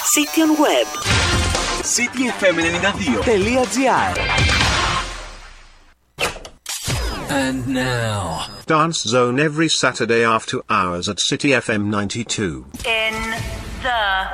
City on Web. cityfm92.gr. And now, Dance Zone every Saturday after hours at City FM 92. In the